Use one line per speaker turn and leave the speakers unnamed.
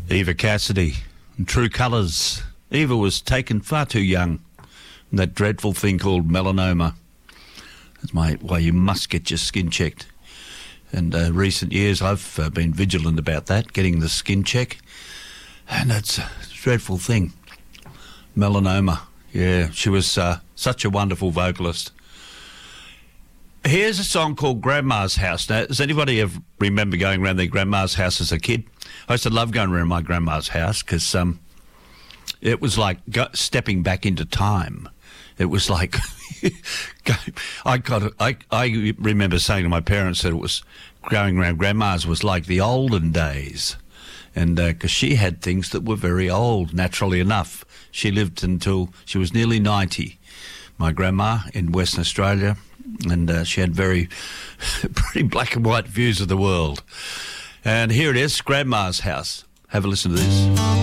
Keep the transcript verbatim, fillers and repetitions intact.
Eva Cassidy, True Colours. Eva was taken far too young. That dreadful thing called melanoma. That's my, why you must get your skin checked. And uh, recent years I've uh, been vigilant about that, getting the skin check. And it's a dreadful thing. Melanoma. Yeah, she was uh, such a wonderful vocalist. Here's a song called Grandma's House. Now, does anybody ever remember going around their grandma's house as a kid? I used to love going around my grandma's house because um, it was like go- stepping back into time. It was like, I got. I I remember saying to my parents that it was going around grandma's was like the olden days, and because uh, she had things that were very old. Naturally enough, she lived until she was nearly ninety. My grandma in Western Australia, and uh, she had very pretty black and white views of the world. And here it is, Grandma's House. Have a listen to this.